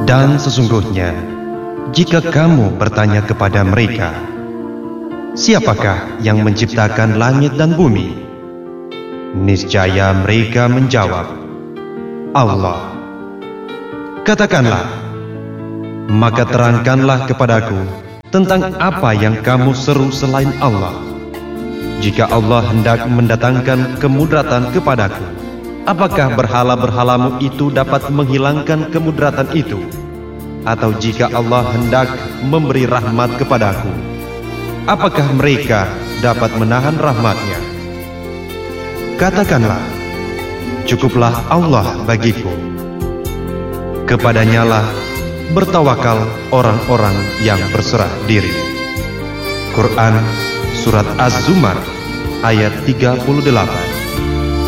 Dan sesungguhnya, jika kamu bertanya kepada mereka, siapakah yang menciptakan langit dan bumi? Niscaya mereka menjawab, Allah. Katakanlah, maka terangkanlah kepadaku tentang apa yang kamu seru selain Allah. Jika Allah hendak mendatangkan kemudaratan kepadaku, apakah berhala-berhalamu itu dapat menghilangkan kemudaratan itu? Atau jika Allah hendak memberi rahmat kepadaku, apakah mereka dapat menahan rahmatnya? Katakanlah, cukuplah Allah bagiku. Kepadanyalah bertawakal orang-orang yang berserah diri. Quran Surat Az-Zumar ayat 38.